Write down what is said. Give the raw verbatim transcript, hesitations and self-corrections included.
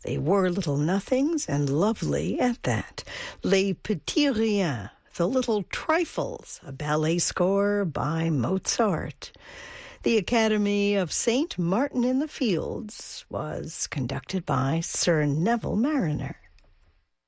They were little nothings and lovely at that. Les Petits Riens, The Little Trifles, a ballet score by Mozart. The Academy of Saint Martin in the Fields was conducted by Sir Neville Mariner.